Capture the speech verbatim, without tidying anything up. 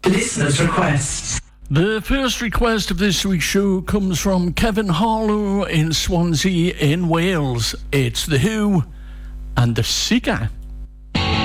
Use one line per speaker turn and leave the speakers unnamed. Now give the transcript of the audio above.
Listeners' requests.
The first request of this week's show comes from Kevin Harlow in Swansea in Wales. It's The Who and The Seeker.